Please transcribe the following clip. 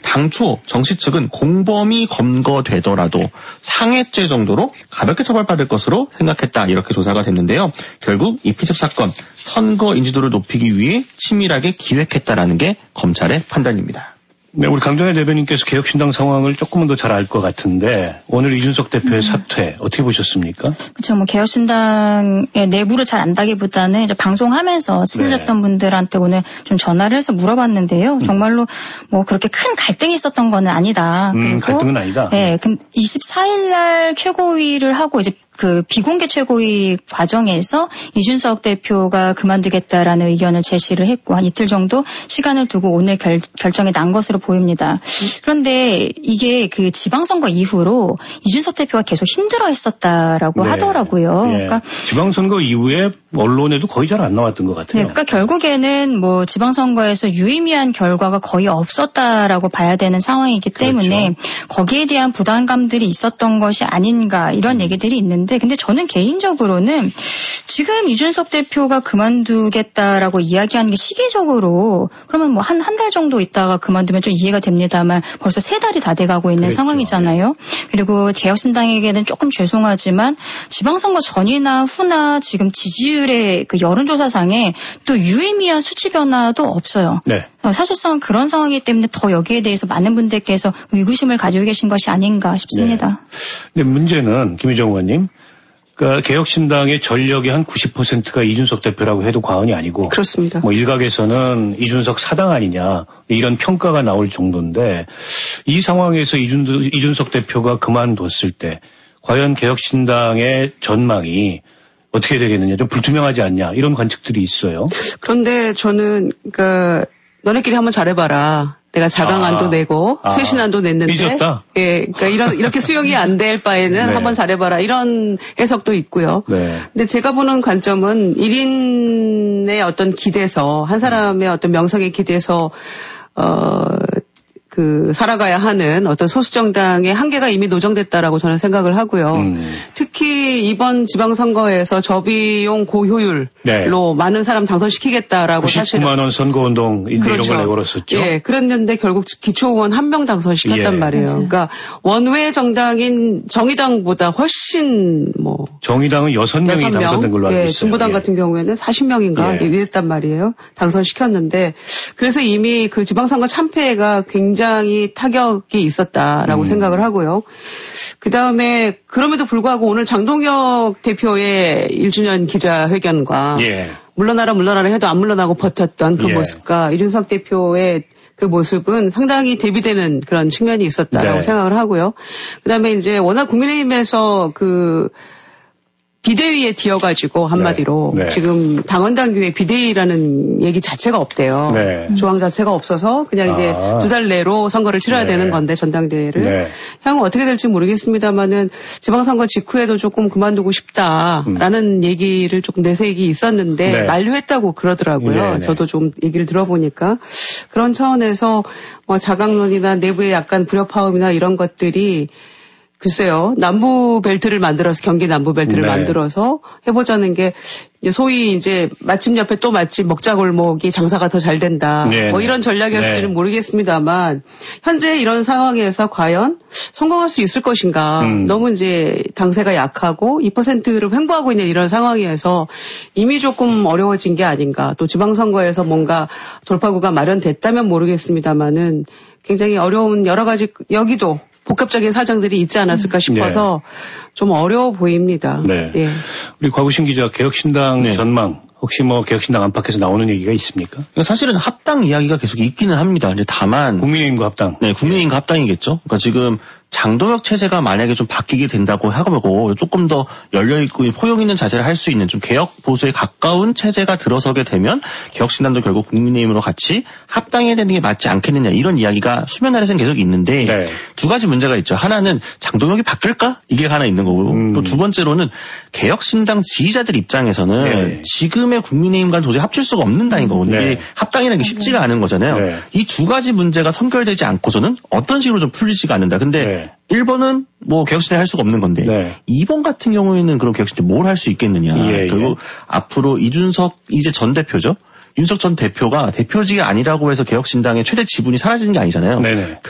당초 정씨 측은 공범이 검거되더라도 상해죄 정도로 가볍게 처벌받을 것으로 생각했다. 이렇게 조사가 됐는데요. 결국 이 피습 사건 선거 인지도를 높이기 위해 치밀하게 기획했다라는 게 검찰의 판단입니다. 네, 우리 강정혜 대변인께서 개혁신당 상황을 조금은 더 잘 알 것 같은데 오늘 이준석 대표의 사퇴 어떻게 보셨습니까? 그렇죠. 뭐 개혁신당의 내부를 잘 안다기보다는 이제 방송하면서 친해졌던 분들한테 오늘 좀 전화를 해서 물어봤는데요. 정말로 뭐 그렇게 큰 갈등이 있었던 건 아니다. 그리고 갈등은 아니다. 네, 24일 날 최고위를 하고 이제 그 비공개 최고위 과정에서 이준석 대표가 그만두겠다라는 의견을 제시를 했고 한 이틀 정도 시간을 두고 오늘 결정이 난 것으로 보입니다. 그런데 이게 그 지방선거 이후로 이준석 대표가 계속 힘들어했었다라고 하더라고요. 네. 그러니까 지방선거 이후에 언론에도 거의 잘 안 나왔던 것 같아요. 네, 그러니까 결국에는 뭐 지방선거에서 유의미한 결과가 거의 없었다라고 봐야 되는 상황이기 때문에 거기에 대한 부담감들이 있었던 것이 아닌가 이런 얘기들이 있는데 근데 저는 개인적으로는 지금 이준석 대표가 그만두겠다라고 이야기하는 게 시기적으로 그러면 뭐 한 달 정도 있다가 그만두면 좀 이해가 됩니다만 벌써 3달이 다 돼가고 있는 상황이잖아요. 그리고 개혁신당에게는 조금 죄송하지만 지방선거 전이나 후나 지금 지지율의 그 여론조사상에 또 유의미한 수치 변화도 없어요. 네. 사실상 그런 상황이기 때문에 더 여기에 대해서 많은 분들께서 의구심을 가지고 계신 것이 아닌가 싶습니다. 네. 근데 문제는 김희정 의원님. 그러니까 개혁신당의 전력의 한 90%가 이준석 대표라고 해도 과언이 아니고. 그렇습니다. 뭐 일각에서는 이준석 사당 아니냐 이런 평가가 나올 정도인데 이 상황에서 이준석 대표가 그만뒀을 때 과연 개혁신당의 전망이 어떻게 되겠느냐 좀 불투명하지 않냐 이런 관측들이 있어요. 그런데 저는 그러니까 너네끼리 한번 잘해봐라. 내가 자강안도 내고 쇄신안도 냈는데 삐졌다? 예, 그러니까 이렇게 수용이 안 될 바에는 한번 잘해봐라 이런 해석도 있고요. 네. 근데 제가 보는 관점은 1인의 어떤 기대서 한 사람의 어떤 명성에 기대서 살아가야 하는 어떤 소수정당의 한계가 이미 노정됐다라고 저는 생각을 하고요. 특히 이번 지방선거에서 저비용 고효율로 많은 사람 당선시키겠다라고 99만 원 선거운동 이런 걸 내걸었었죠. 예, 그랬는데 결국 기초의원 1명 당선시켰단 말이에요. 그러니까 원외 정당인 정의당보다 훨씬 정의당은 6명이 당선된 걸로 알고 있어요. 진보당 같은 경우에는 40명인가 이랬단 말이에요. 당선시켰는데 그래서 이미 그 지방선거 참패가 굉장히 타격이 있었다라고 생각을 하고요. 그다음에 그럼에도 불구하고 오늘 장동혁 대표의 1주년 기자회견과 물러나라 해도 안 물러나고 버텼던 그 모습과 이준석 대표의 그 모습은 상당히 대비되는 그런 측면이 있었다라고 생각을 하고요. 그다음에 이제 워낙 국민의힘에서 비대위에 뒤어가지고 한마디로 지금 당원당규에 비대위라는 얘기 자체가 없대요. 조항 자체가 없어서 그냥 이제 2달 내로 선거를 치러야 되는 건데 전당대회를. 향후 어떻게 될지 모르겠습니다만은 지방선거 직후에도 조금 그만두고 싶다라는 얘기를 조금 내색이 있었는데 만류했다고 그러더라고요. 저도 좀 얘기를 들어보니까 그런 차원에서 자강론이나 내부의 약간 불협화음이나 이런 것들이 글쎄요, 남부벨트를 만들어서, 경기 남부벨트를 만들어서 해보자는 게, 소위 이제 맛집 옆에 또 맛집, 먹자골목이 장사가 더 잘 된다. 뭐 이런 전략이었을지는 모르겠습니다만, 현재 이런 상황에서 과연 성공할 수 있을 것인가. 너무 이제 당세가 약하고 2%를 횡보하고 있는 이런 상황에서 이미 조금 어려워진 게 아닌가. 또 지방선거에서 뭔가 돌파구가 마련됐다면 모르겠습니다만은 굉장히 어려운 여러 가지, 여기도 복합적인 사정들이 있지 않았을까 싶어서 좀 어려워 보입니다. 우리 곽우신 기자, 개혁신당 전망 혹시 개혁신당 안팎에서 나오는 얘기가 있습니까? 사실은 합당 이야기가 계속 있기는 합니다. 근데 다만 국민의힘과 합당. 국민의힘과 합당이겠죠. 그러니까 지금 장동혁 체제가 만약에 좀 바뀌게 된다고 하고 조금 더 열려있고 포용 있는 자세를 할 수 있는 좀 개혁 보수에 가까운 체제가 들어서게 되면 개혁신당도 결국 국민의힘으로 같이 합당해야 되는 게 맞지 않겠느냐 이런 이야기가 수면 아래서는 계속 있는데 두 가지 문제가 있죠. 하나는 장동혁이 바뀔까? 이게 하나 있는 거고 또 두 번째로는 개혁신당 지지자들 입장에서는 지금의 국민의힘과는 도저히 합칠 수가 없는 당인 거거든요. 이게 합당이라는 게 쉽지가 않은 거잖아요. 이 두 가지 문제가 선결되지 않고서는 어떤 식으로 좀 풀리지가 않는다. 근데 1번은 개혁신당 할 수가 없는 건데 2번 같은 경우에는 그럼 개혁신당 뭘 할 수 있겠느냐. 결국 앞으로 이준석 이제 전 대표죠. 윤석 전 대표가 대표직이 아니라고 해서 개혁신당의 최대 지분이 사라지는 게 아니잖아요.